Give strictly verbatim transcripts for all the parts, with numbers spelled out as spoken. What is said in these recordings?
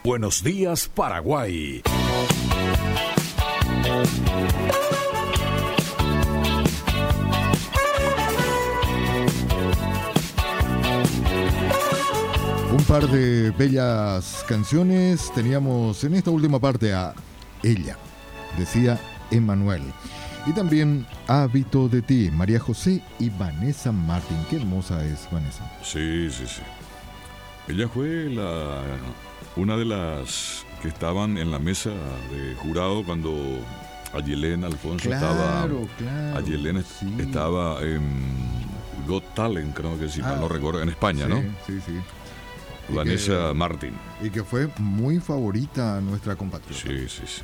Buenos Días, Paraguay. Un par de bellas canciones. Teníamos en esta última parte a Ella, decía Emanuel. Y también Hábito de ti, María José y Vanessa Martín. Qué hermosa es Vanessa. Sí, sí, sí. Ella fue la, una de las que estaban en la mesa de jurado cuando Ayelén Alfonso claro, estaba. Claro, Ayelén sí. estaba en Got Talent, creo que sí, ah, no recuerdo, en España, sí, ¿no? Sí, sí. Vanessa que, Martín. Y que fue muy favorita a nuestra compatriota. Sí, sí, sí.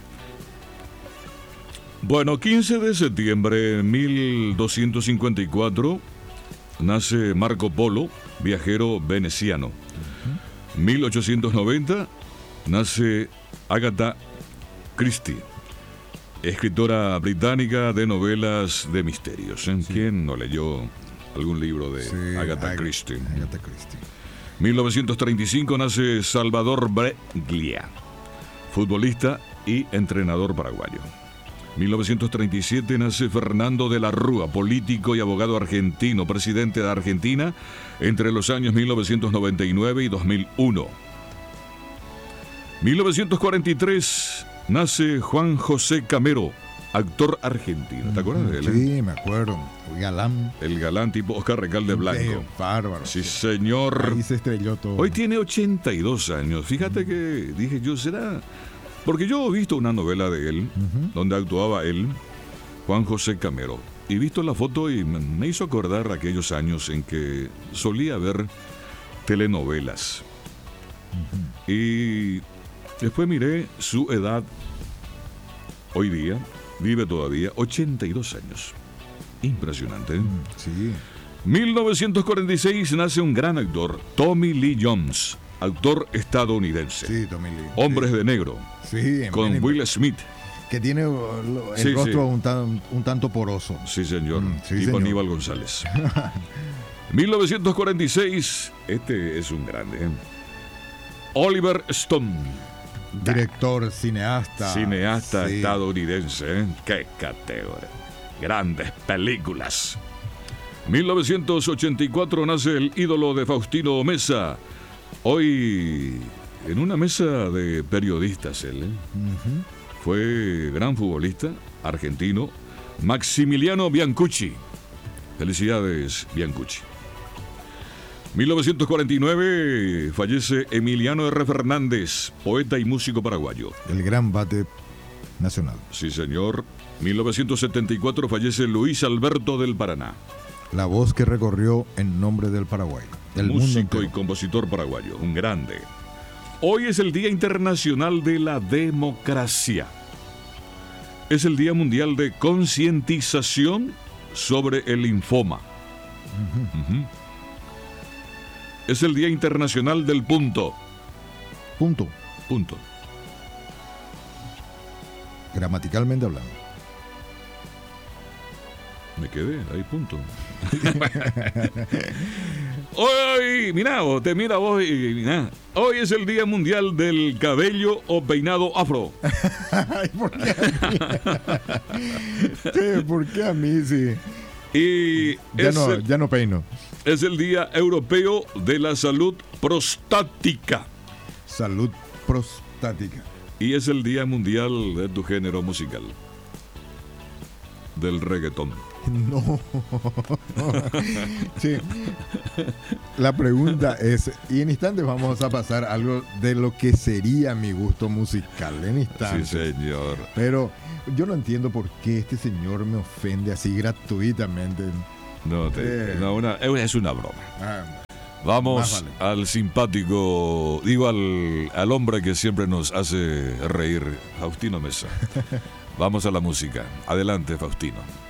Bueno, quince de septiembre de mil doscientos cincuenta y cuatro nace Marco Polo, viajero veneciano. Uh-huh. mil ochocientos noventa nace Agatha Christie, escritora británica de novelas de misterios. ¿Eh? Sí. ¿Quién no leyó algún libro de sí, Agatha Ag- Christie? Agatha Christie. mil novecientos treinta y cinco nace Salvador Breglia, futbolista y entrenador paraguayo. mil novecientos treinta y siete nace Fernando de la Rúa, político y abogado argentino, presidente de Argentina entre los años mil novecientos noventa y nueve y dos mil uno. mil novecientos cuarenta y tres nace Juan José Camero, actor argentino. ¿Te acuerdas de él? Sí, eh? me acuerdo. El galán. El galán tipo Oscar Recalde Blanco. Qué bárbaro. Sí, señor. Ahí se estrelló todo. Hoy tiene ochenta y dos años. Fíjate mm. que dije yo, ¿será...? Porque yo he visto una novela de él, uh-huh. donde actuaba él, Juan José Camero. Y he visto la foto y me hizo acordar aquellos años en que solía ver telenovelas. Uh-huh. Y después miré su edad. Hoy día, vive todavía, ochenta y dos años. Impresionante. ¿eh? Uh, sí. mil novecientos cuarenta y seis nace un gran actor, Tommy Lee Jones. Actor estadounidense. Sí, Tommy Lee. Hombres sí. de Negro. Sí, con bien, Will Smith. Que tiene el sí, rostro sí. Un, tan, un tanto poroso. Sí, señor. Mm, sí, tipo señor. Aníbal González. mil novecientos cuarenta y seis. Este es un grande. ¿eh? Oliver Stone. Director, cineasta. Cineasta sí. estadounidense. ¿eh? Qué categoría. Grandes películas. mil novecientos ochenta y cuatro nace el ídolo de Faustino Mesa. Hoy, en una mesa de periodistas, él ¿eh? uh-huh. fue gran futbolista argentino, Maximiliano Biancucci. Felicidades, Biancucci. mil novecientos cuarenta y nueve fallece Emiliano R. Fernández, poeta y músico paraguayo. El gran bate nacional. Sí, señor. mil novecientos setenta y cuatro fallece Luis Alberto del Paraná. La voz que recorrió en nombre del Paraguay. El músico y compositor paraguayo, un grande. Hoy es el Día Internacional de la Democracia. Es el Día Mundial de Concientización sobre el Linfoma. Uh-huh. Uh-huh. Es el Día Internacional del Punto. Punto. Punto. Gramaticalmente hablando. Me quedé, ahí punto. Hoy, mira vos, te mira vos y mira. Hoy es el Día Mundial del Cabello o Peinado Afro. Ay, ¿por qué a mí? ¿Qué? ¿Por qué a mí sí? Y ya, es no, el, ya no peino. Es el Día Europeo de la Salud Prostática. Salud prostática. Y es el Día Mundial de tu género musical. Del reggaetón. No. Sí. La pregunta es, y en instantes vamos a pasar a algo de lo que sería mi gusto musical. En instantes. Sí, señor. Pero yo no entiendo por qué este señor me ofende así gratuitamente. No, te, eh, no una, es una broma. Ah, Vamos vale. al simpático, digo al, al hombre que siempre nos hace reír, Faustino Mesa. Vamos a la música. Adelante, Faustino.